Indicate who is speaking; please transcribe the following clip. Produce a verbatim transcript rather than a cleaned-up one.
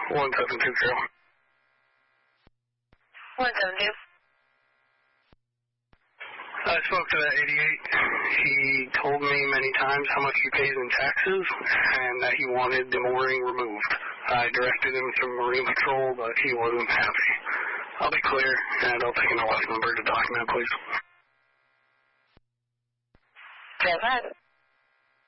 Speaker 1: one seven two zero.
Speaker 2: one seven two.
Speaker 1: I spoke to that eighty-eight. He told me many times how much he pays in taxes and that he wanted the mooring removed. I directed him to Marine Patrol, but he wasn't happy. I'll be clear, and I'll take an off number to document, please.
Speaker 2: ten five.